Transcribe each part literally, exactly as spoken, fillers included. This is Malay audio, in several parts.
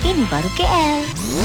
Ini baru K L.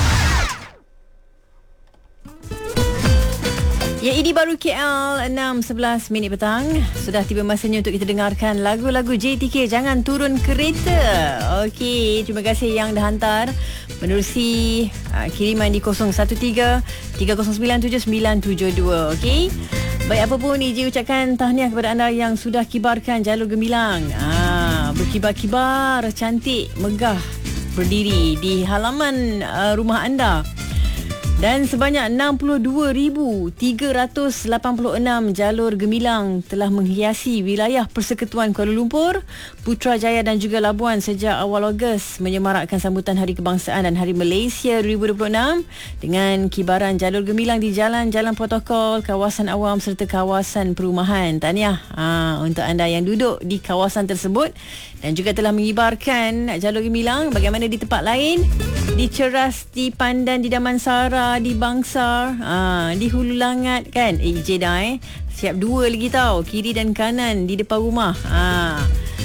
Ya, ini baru K L, enam sebelas minit petang. Sudah tiba masanya untuk kita dengarkan lagu-lagu J T K. Jangan turun kereta. Okey, terima kasih yang dah hantar menerusi uh, kiriman di kosong satu tiga tiga kosong sembilan tujuh sembilan tujuh dua. Okey. Baik, apa pun I J ucapkan tahniah kepada anda yang sudah kibarkan jalur gemilang. Ah, berkibar-kibar, cantik, megah berdiri di halaman uh, rumah anda. Dan sebanyak enam puluh dua ribu tiga ratus lapan puluh enam jalur gemilang telah menghiasi wilayah Persekutuan Kuala Lumpur, Putrajaya dan juga Labuan sejak awal Ogos menyemarakkan sambutan Hari Kebangsaan dan Hari Malaysia dua ribu dua puluh enam dengan kibaran jalur gemilang di jalan-jalan protokol, kawasan awam serta kawasan perumahan. Tahniah ha, untuk anda yang duduk di kawasan tersebut dan juga telah mengibarkan jalur gemilang. Bagaimana di tempat lain? Di Ceras, di Pandan, di Damansara, di Bangsar, ha, di Hulu Langat kan. Eh, I J dah eh. Siap dua lagi tau. Kiri dan kanan di depan rumah. Ha.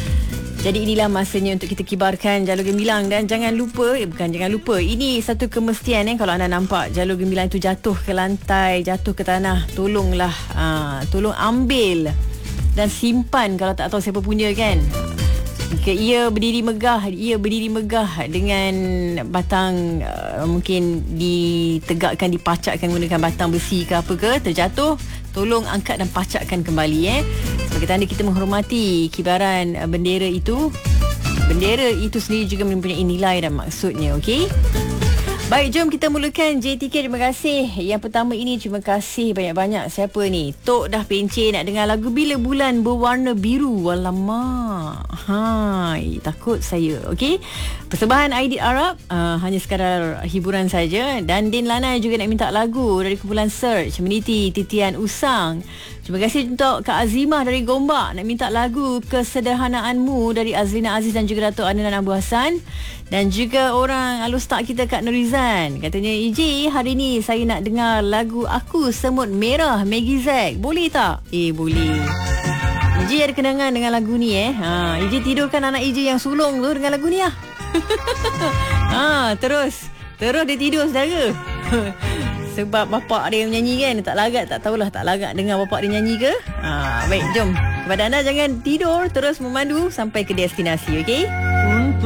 Jadi inilah masanya untuk kita kibarkan jalur gemilang. Dan jangan lupa, eh bukan jangan lupa, ini satu kemestian eh. Kalau anda nampak jalur gemilang itu jatuh ke lantai, jatuh ke tanah, tolonglah, ha, tolong ambil dan simpan kalau tak tahu siapa punya kan. Jika ia berdiri megah, ia berdiri megah dengan batang uh, mungkin ditegakkan, dipacakkan menggunakan batang besi ke apa ke, terjatuh, tolong angkat dan pacakkan kembali eh. Sebagai tanda kita menghormati kibaran uh, bendera itu. Bendera itu sendiri juga mempunyai nilai dan maksudnya, okey? Baik, jom kita mulakan J T K. Terima kasih. Yang pertama ini, terima kasih banyak-banyak. Siapa ni? Tok dah pencen nak dengar lagu Bila Bulan Berwarna Biru. Alamak. Hai, takut saya. Okey. Persembahan Aidit Arab uh, hanya sekadar hiburan saja. Dan Din Lanai juga nak minta lagu dari kumpulan Search, Meniti Titian Usang. Terima kasih untuk Kak Azimah dari Gombak nak minta lagu Kesederhanaanmu dari Azlina Aziz dan juga Dato' Adnan Abu Hassan. Dan juga orang alus tak kita Kak Nurizan. Katanya, I J, hari ni saya nak dengar lagu Aku Semut Merah Maggie Z. Boleh tak? Eh, boleh. I J ada kenangan dengan lagu ni eh. Ha, I J tidurkan anak I J yang sulung tu dengan lagu ni lah. ha, terus. Terus dia tidur saudara. Sebab bapak dia menyanyi kan. Tak lagat, tak tahulah tak lagat dengar bapak dia nyanyi ke. Ha, baik, jom. Kepada anda jangan tidur, terus memandu sampai ke destinasi, okey?